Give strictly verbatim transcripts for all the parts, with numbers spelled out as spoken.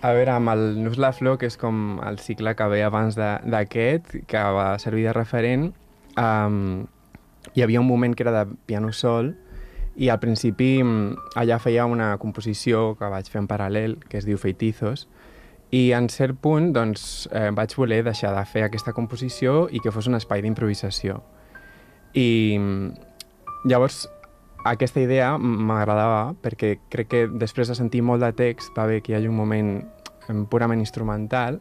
A veure, amb el Nus la Flor, que és com el cicle que ve abans d'aquest, que va servir de referent, um, hi havia un moment que era de piano sol, i al principi allà feia una composició que vaig fer en paral·lel, que es diu Feitizos, i en cert punt doncs, eh, vaig voler deixar de fer aquesta composició i que fos un espai d'improvisació. I llavors aquesta idea m'agradava perquè crec que després de sentir molt de text va bé que hi hagi un moment purament instrumental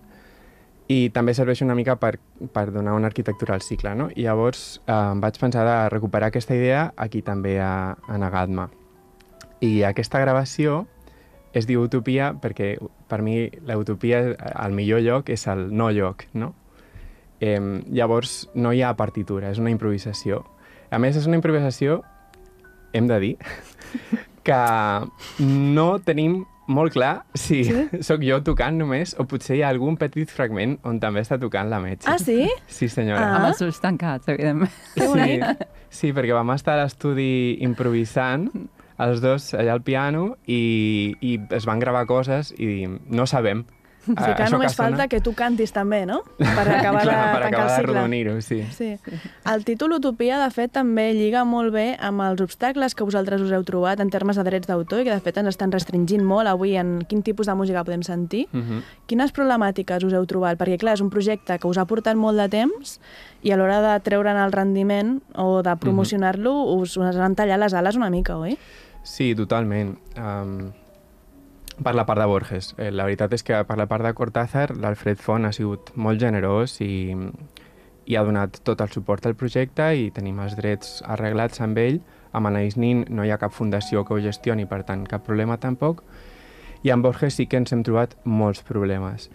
i també serveix una mica per, per donar una arquitectura al cicle, no? I llavors eh, vaig pensar de recuperar aquesta idea aquí també a, a Nagadma. I aquesta gravació es diu Utopia perquè per mi la utopia, el millor lloc és el no lloc, no? Eh, llavors no hi ha partitura, és una improvisació. A més, és una improvisació, hem de dir, que no tenim molt clar si sí? Sóc jo tocant només o potser hi ha algun petit fragment on també està tocant la Metge. Ah, sí? Sí, senyora. Ah. Amb els ulls tancats, evidentment. Sí, sí, perquè vam estar a l'estudi improvisant, els dos allà al piano, i, i es van gravar coses i no sabem. O sigui que només falta que tu cantis també, no? Per acabar de Clar, per tancar acabar el de cicle. arrodonir-ho, sí. Sí. El títol Utopia, de fet, també lliga molt bé amb els obstacles que vosaltres us heu trobat en termes de drets d'autor i que, de fet, ens estan restringint molt avui en quin tipus de música podem sentir. Uh-huh. Quines problemàtiques us heu trobat? Perquè, clar, és un projecte que us ha portat molt de temps i a l'hora de treure'n el rendiment o de promocionar-lo us, us han tallat les ales una mica, oi? Sí, totalment. Um, per la part de Borges. Eh, la veritat és que per la part de Cortázar, l'Alfred Font ha sigut molt generós i, i ha donat tot el suport al projecte i tenim els drets arreglats amb ell. Amb Anaïs Nin no hi ha cap fundació que ho gestioni, per tant, cap problema tampoc. I amb Borges sí que ens hem trobat molts problemes.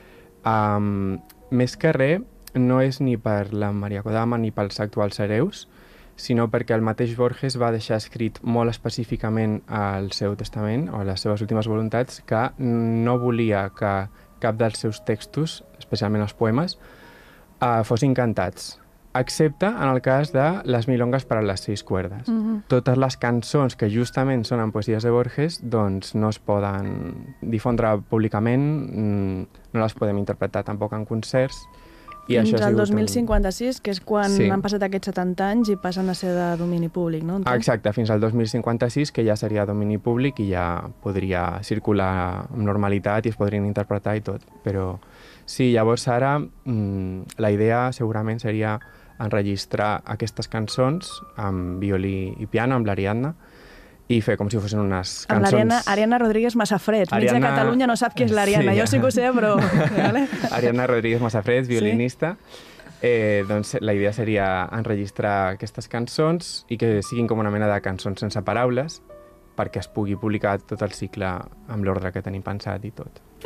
Um, més que res, no és ni per la Maria Kodama ni pels actuals hereus, sinó perquè el mateix Borges va deixar escrit molt específicament al seu testament o a les seves últimes voluntats que no volia que cap dels seus textos, especialment els poemes, eh, fossin cantats, excepte en el cas de les milongas per a les sis cuerdes. Mm-hmm. Totes les cançons que justament són en poesies de Borges doncs no es poden difondre públicament, no les podem interpretar tampoc en concerts. I Fins això ha al sigut dos mil un- cinquanta-sis, que és quan Sí. han passat aquests setanta anys i passen a ser de domini públic, no? Ah, exacte, fins al dos mil cinquanta-sis, que ja seria domini públic i ja podria circular amb normalitat i es podrien interpretar i tot. Però sí, llavors ara mmm, la idea segurament seria enregistrar aquestes cançons amb violí i piano, amb l'Ariadna, i fer com si fossin unes Amb cançons... l'Ariana Ariana Rodríguez Massafreds. Mig de Ariana- Catalunya no sap qui és l'Ariana. Sí. Jo sí que ho sé, però... Vale? Ariadna Rodríguez Massafreds, violinista. Eh, doncs la idea seria enregistrar aquestes cançons i que siguin com una mena de cançons sense paraules perquè es pugui publicar tot el cicle amb l'ordre que tenim pensat i tot.